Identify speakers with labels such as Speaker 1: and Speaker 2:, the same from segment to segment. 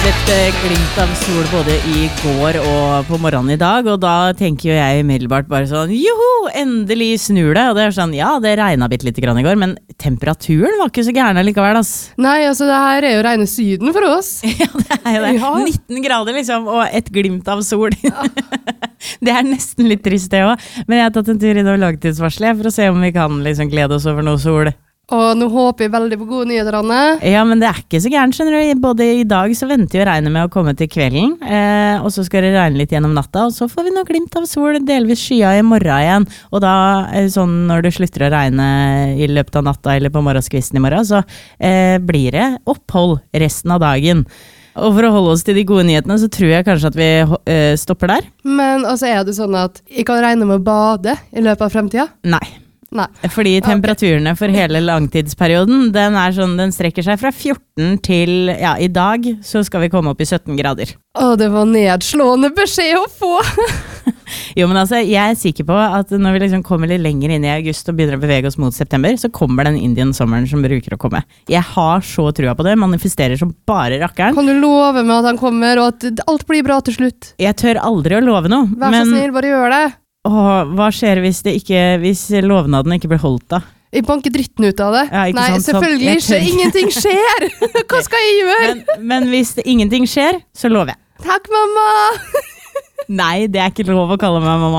Speaker 1: Et glimt av sol både i går og på morgenen i dag, og da tenker jo jeg umiddelbart bare sånn, joho, endelig snur det, og det sånn, ja, det regnet bitte litt grann i går, men temperaturen var ikke så gærne likevel, ass.
Speaker 2: Nei, altså det her jo rene syden for oss.
Speaker 1: Ja, det jo det. Ja. 19 grader liksom, og et glimt av sol. Ja. Det nesten litt trist det også, men jeg har tatt en tur innom langtidsvarselet for å se om vi kan liksom glede oss over noe sol.
Speaker 2: Og nå håper jeg veldig på gode nyheter, Anne.
Speaker 1: Ja, men det ikke så gærent, skjønner du. Både i dag så venter jo regnet med å komme til kvelden, og så skal det regne litt gjennom natta, og så får vi noe glimt av sol, delvis skya i morgen igjen, og da sånn når det slutter å regne i løpet av natta eller på morgenskvisten i morgen, så blir det opphold resten av dagen. Og for å holde oss til de gode nyhetene, så tror jeg kanskje at vi stopper der.
Speaker 2: Men altså det sånn at jeg kan regne med å bade i løpet av fremtiden?
Speaker 1: Nei. Fordi temperaturene for hele langtidsperioden, den sånn, den strekker seg fra 14 til, ja, i dag så skal vi komme opp i 17 grader.
Speaker 2: Det var nedslående beskjed å få!
Speaker 1: Jo, men altså, jeg sikker på at når vi liksom kommer litt lenger inn i august og begynner å bevege oss mot september, så kommer den Indian-sommeren som bruker å komme. Jeg har så trua på det, manifesterer som bare rakkeren.
Speaker 2: Kan du love meg at han kommer, og at alt blir bra til slutt?
Speaker 1: Jeg tør aldri å love noe.
Speaker 2: Vær så snill, bare gjør det.
Speaker 1: Hva skjer hvis lovnaden ikke blir holdt da?
Speaker 2: Jeg banker dritten ut av det.
Speaker 1: Ja,
Speaker 2: nei,
Speaker 1: sant,
Speaker 2: selvfølgelig ikke. Ingenting skjer. Hva skal jeg gjøre?
Speaker 1: Men hvis ingenting skjer, så lover jeg.
Speaker 2: Takk, mamma!
Speaker 1: Nei, det ikke lov å kalle meg mamma.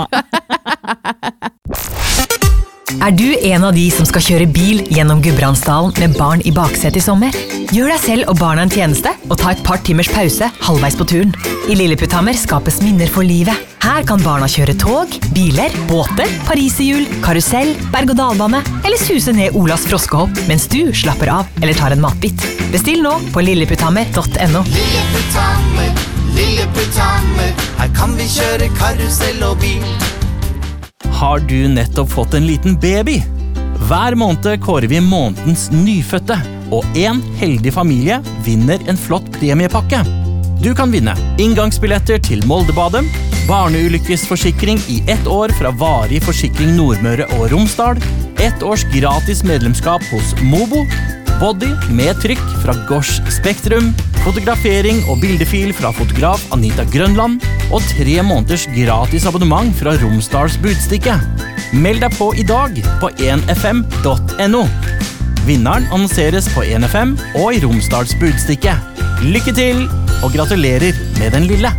Speaker 3: Du en av de som skal kjøre bil gjennom Gudbrandsdalen med barn i baksetet i sommer? Gjør deg selv og barna en tjeneste og ta et par timers pause halvveis på turen. I Lilleputthammer skapes minner for livet. Her kan barna kjøre tog, biler, båter, pariserhjul, karusell, berg-og-dalbane eller suse ned Olas froskehopp mens du slapper av eller tar en matbit. Bestill nå på lilleputthammer.no.
Speaker 4: Lilleputthammer, Lilleputthammer, her kan vi kjøre karusell og bil.
Speaker 5: Har du nettopp fått en liten baby? Hver måned kårer vi månedens nyfødte, og en heldig familie vinner en flott premiepakke. Du kan vinne inngangsbilletter til Moldebadet, barneulykkesforsikring i 1 år fra Varig Forsikring Nordmøre og Romsdal, 1 års gratis medlemskap hos Mobo, body med trykk fra Gosh Spektrum, fotografering og bildefil fra fotograf Anita Grønland, og 3 måneders gratis abonnement fra Romsdals Budstikke. Meld deg på i dag på 1fm.no. Vinneren annonseres på 1FM og i Romsdals Budstikke. Lykke til, og gratulerer med den lille.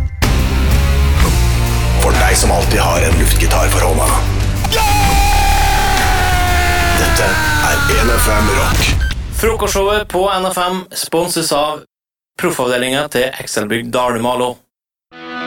Speaker 6: For deg som alltid har en luftgitar for hånda. Dette 1FM Rock.
Speaker 7: Frokostshowet på NFM sponses av proffavdelingen til Excelbygg Dalumalo.